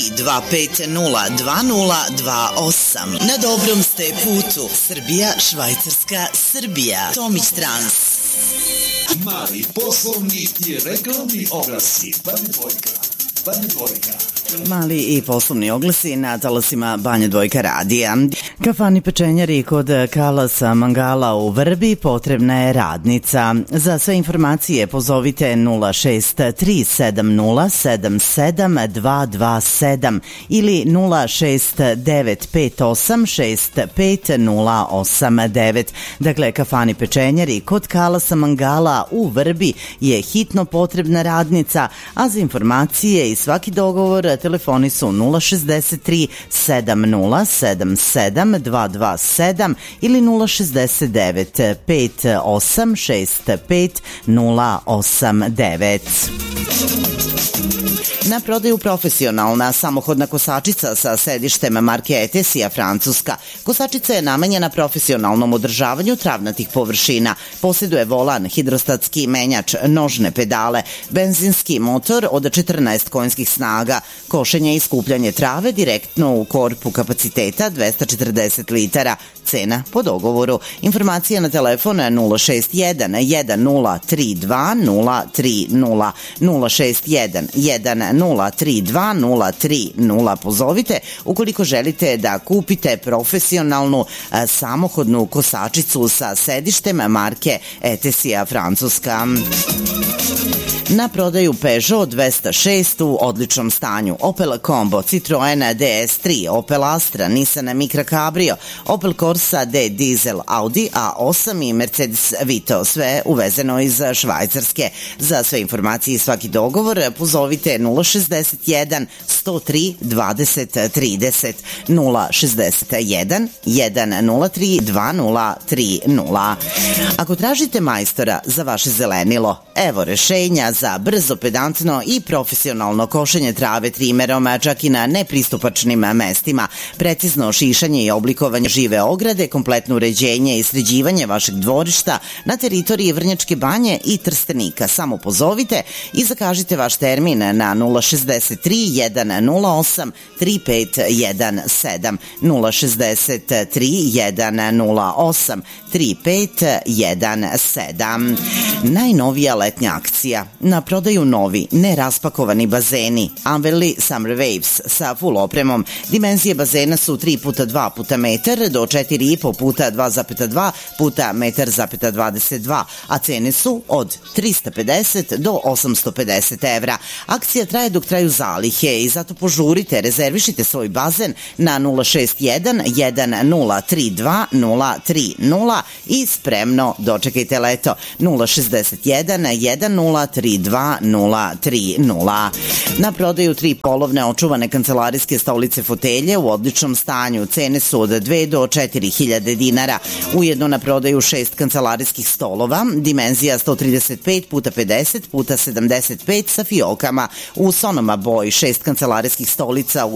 063-250-2028. Na dobrom ste putu. Srbija, Švajcarska, Srbija. Tomić Trans. Mali poslovni i reklamni oglasi. Banja Dvojka. Mali i poslovni oglasi na talasima Banja Dvojka radija. Kafani pečenjari kod Kalasa Mangala u Vrbi potrebna je radnica. Za sve informacije pozovite 0637077 ili 06958658089. Dakle, kafani pečenjari kod Kalasa Mangala u Vrbi je hitno potrebna radnica, a za informacije i svaki dogovor telefoni su 063 7077 227 ili 069 5865 089. Na prodaju profesionalna samohodna kosačica sa sedištem marke Etesija Francuska. Kosačica je namenjena profesionalnom održavanju travnatih površina. Posjeduje volan, hidrostatski menjač, nožne pedale, benzinski motor od 14 konjskih snaga, košenje i skupljanje trave direktno u korpu kapaciteta 240 litara. Cena po dogovoru. Informacija na telefon 061 1032 030 061 1032 030. Pozovite ukoliko želite da kupite profesionalnu samohodnu kosačicu sa sedištem marke Etesija Francuska. Na prodaju Peugeot 206 u odličnom stanju, Opel Combo, Citroen DS3, Opel Astra, Nissan Micra Cabrio, Opel Corsa D Diesel, Audi A8 i Mercedes Vito, sve uvezeno iz Švajcarske. Za sve informacije i svaki dogovor pozovite 061 103 20 30 061 103 2030. Ako tražite majstora za vaše zelenilo, evo rešenja za brzo, pedantno i profesionalno košenje trave trimerom, čak i na nepristupačnim mestima, precizno šišanje i oblikovanje žive ograde, kompletno uređenje i sređivanje vašeg dvorišta na teritoriji Vrnjačke Banje i Trstenika. Samo pozovite i zakažite vaš termin na 063 108 3517 063 108 3517. Najnovija letnja akcija. Na prodaju novi, neraspakovani bazeni Amberley Summer Waves sa full opremom. Dimenzije bazena su 3x2 puta metar do 4,5 puta 2,2 puta metar 22, a cene su od 350 do 850 evra. Akcija traje dok traju zalihe i zato požurite, rezervišite svoj bazen na 061 1032 030 i spremno dočekajte leto. 061 1032 030. Na prodaju 3 polovne očuvane kancelarijske stolice fotelje u odličnom stanju. Cene su od 2 do 4.000 dinara. Ujedno na prodaju 6 kancelarijskih stolova, dimenzija 135 puta 50 puta 75 sa fiokama. U Sonoma boji 6 kancelarijskih stolica u